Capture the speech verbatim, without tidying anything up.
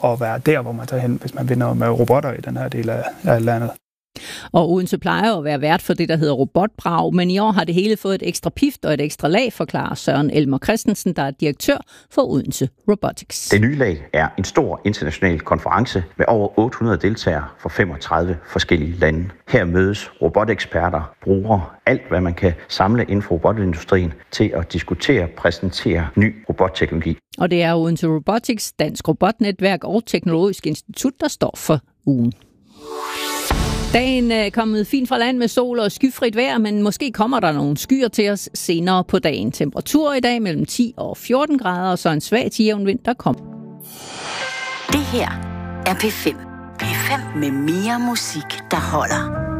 at være der, hvor man tager hen, hvis man vinder med robotter i den her del af, af landet. Og Odense plejer at være vært for det, der hedder Robotbrag, men i år har det hele fået et ekstra pift og et ekstra lag, forklarer Søren Elmer Christensen, der er direktør for Odense Robotics. Det nye lag er en stor international konference med over otte hundrede deltagere fra femogtredive forskellige lande. Her mødes roboteksperter, brugere, alt hvad man kan samle inden for robotindustrien til at diskutere og præsentere ny robotteknologi. Og det er Odense Robotics, Dansk Robotnetværk og Teknologisk Institut, der står for ugen. Dagen er kommet fint fra land med sol og skyfrit vejr, men måske kommer der nogle skyer til os senere på dagen. Temperatur i dag mellem ti og fjorten grader, og så en svag til jævn vind, der kommer. Det her er P fem. P fem med mere musik, der holder.